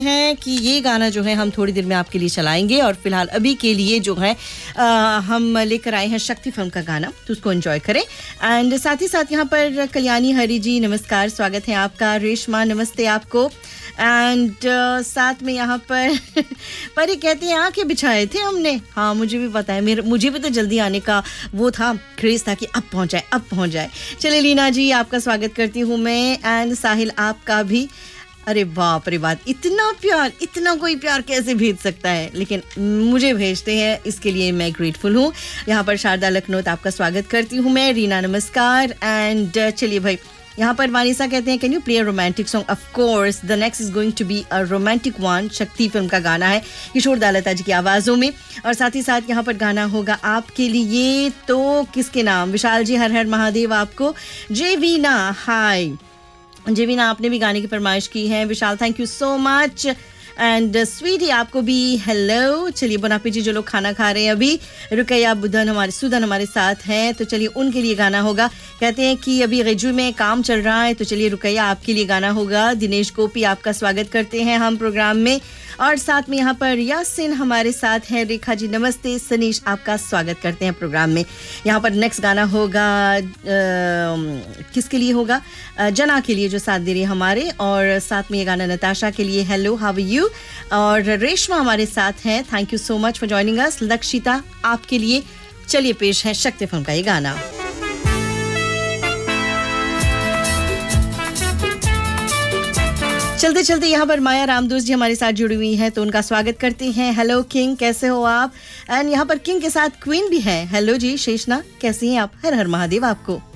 हैं कि ये गाना जो है हम थोड़ी देर में आपके लिए चलाएंगे और फिलहाल अभी के लिए जो है हम लेकर आए हैं शक्ति फिल्म का गाना, तो उसको एंजॉय करें। एंड साथ ही साथ यहाँ पर कल्याणी हरी जी नमस्कार, स्वागत है आपका। रेशमा नमस्ते आपको। एंड साथ में यहाँ पर परी कहती हैं आंखें बिछाए थे हमने। हाँ मुझे भी पता है, मुझे भी तो जल्दी आने का वो था, क्रेज था कि अब पहुँच जाए। चलिए लीना जी आपका स्वागत करती हूँ मैं। एंड साहिल आपका भी। अरे बाप रे बात, इतना प्यार, इतना कोई प्यार कैसे भेज सकता है, लेकिन मुझे भेजते हैं, इसके लिए मैं ग्रेटफुल हूँ। यहाँ पर शारदा लखनऊ आपका स्वागत करती हूँ मैं। रीना नमस्कार। एंड चलिए भाई, यहाँ पर वानिसा कहते हैं can you play a romantic song. Of course the next is going to be a romantic one. शक्ति फिल्म का गाना है किशोर दालता जी की आवाज़ों में। और साथ ही साथ यहाँ पर गाना होगा आपके लिए, तो किसके नाम? विशाल जी हर हर महादेव आपको। जेवीना हाय जेवीना, आपने भी गाने की फरमाइश की है। विशाल thank you so much. And Sweety आपको भी हेलो। चलिए बुनापी जी जो लोग खाना खा रहे हैं अभी, रुकैया सुदन हमारे साथ हैं, तो चलिए उनके लिए गाना होगा। कहते हैं कि अभी रेजू में काम चल रहा है, तो चलिए रुकैया आपके लिए गाना होगा। दिनेश गोपी आपका स्वागत करते हैं हम प्रोग्राम में। और साथ में यहाँ पर यासिन हमारे साथ हैं। रेखा जी नमस्ते। सनीश आपका स्वागत करते हैं प्रोग्राम में। यहाँ पर नेक्स्ट गाना होगा किसके लिए होगा? जना के लिए जो साथ दे रही है हमारे। और साथ में ये गाना नताशा के लिए, हेलो हाउ आर यू। और रेशमा हमारे साथ हैं, thank you so much for joining us. Lakshita आपके लिए चलिए पेश है शक्ति फिल्म का ये गाना। चलते चलते यहाँ पर माया रामदोस जी हमारे साथ जुड़ी हुई हैं, तो उनका स्वागत करते हैं। हेलो किंग, कैसे हो आप? एंड यहाँ पर किंग के साथ क्वीन भी है। हेलो जी शेषना, कैसी हैं आप? हर हर महादेव आपको।